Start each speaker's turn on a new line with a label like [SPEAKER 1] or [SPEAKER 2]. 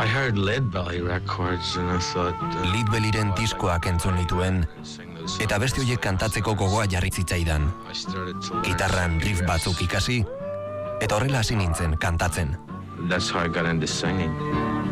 [SPEAKER 1] I heard Lead Belly records and I thought
[SPEAKER 2] Lead Bellyren diskoak entzun nituen eta beste horiek kantatzeko gogoa jarri zitzaidan. Gitarran riff batzuk ikasi eta horrela hasi nintzen kantatzen.
[SPEAKER 1] That's how I got into singing.